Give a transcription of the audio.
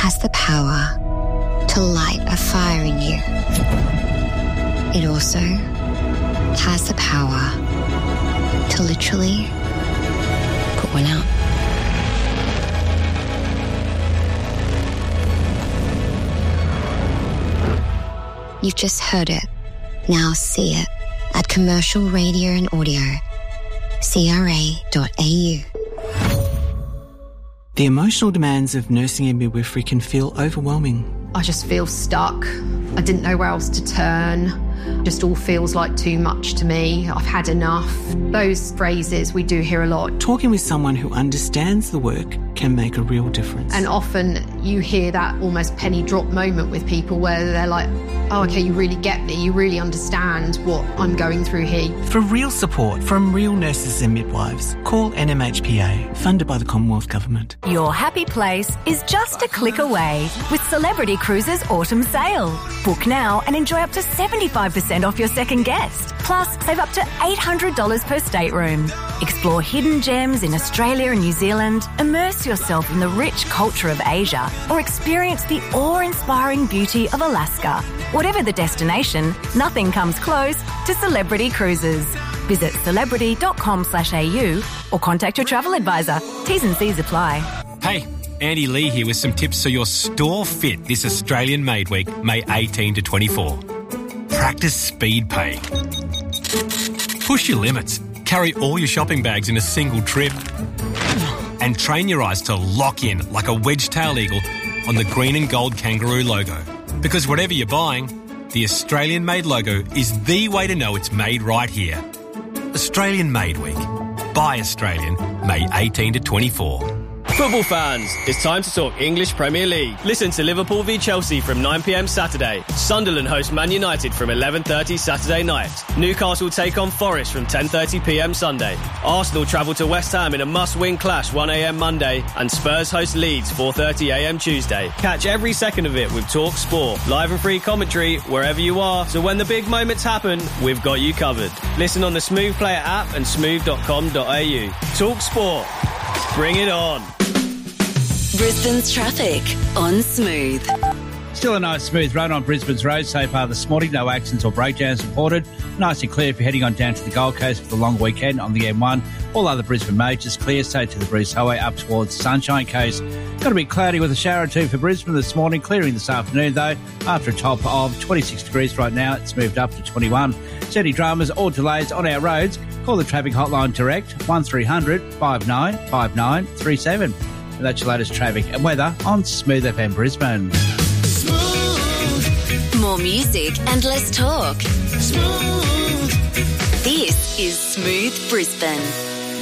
has the power to light a fire in you. It also has the power to literally put one out. You've just heard it. Now see it at Commercial Radio and Audio, CRA.au. The emotional demands of nursing and midwifery can feel overwhelming. I just feel stuck. I didn't know where else to turn. Just all feels like too much to me. I've had enough. Those phrases we do hear a lot. Talking with someone who understands the work can make a real difference. And often you hear that almost penny drop moment with people where they're like, oh, okay, you really get me. You really understand what I'm going through here. For real support from real nurses and midwives, call NMHPA, funded by the Commonwealth Government. Your happy place is just a click away with Celebrity Cruises Autumn Sale. Book now and enjoy up to 75% off your second guest. Plus, save up to $800 per stateroom. Explore hidden gems in Australia and New Zealand, immerse yourself in the rich culture of Asia, or experience the awe-inspiring beauty of Alaska. Whatever the destination, nothing comes close to Celebrity Cruises. Visit celebrity.com/au or contact your travel advisor. T's and C's apply. Hey, Andy Lee here with some tips so you're store fit this Australian Made Week, May 18 to 24. Practice speed pay. Push your limits. Carry all your shopping bags in a single trip. And train your eyes to lock in like a wedge-tailed eagle on the green and gold kangaroo logo. Because whatever you're buying, the Australian Made logo is the way to know it's made right here. Australian Made Week. Buy Australian, May 18 to 24. Football fans, it's time to talk English Premier League. Listen to Liverpool v Chelsea from 9 p.m. Saturday. Sunderland host Man United from 11:30 Saturday night. Newcastle take on Forest from 10:30 p.m. Sunday. Arsenal travel to West Ham in a must-win clash 1 a.m. Monday. And Spurs host Leeds 4:30 a.m. Tuesday. Catch every second of it with Talk Sport. Live and free commentary wherever you are. So when the big moments happen, we've got you covered. Listen on the Smooth Player app and smooth.com.au. Talk Sport. Bring it on. Brisbane's traffic on Smooth. Still a nice smooth run on Brisbane's road so far this morning. No accidents or breakdowns reported. Nice and clear if you're heading on down to the Gold Coast for the long weekend on the M1. All other Brisbane majors clear, so to the Bruce Highway up towards Sunshine Coast. Got to be cloudy with a shower or two for Brisbane this morning. Clearing this afternoon though. After a top of 26 degrees right now, it's moved up to 21. So any dramas or delays on our roads, call the traffic hotline direct 1300 59 5937. And that's your latest traffic and weather on Smooth FM Brisbane. Smooth. More music and less talk. Smooth. This is Smooth Brisbane.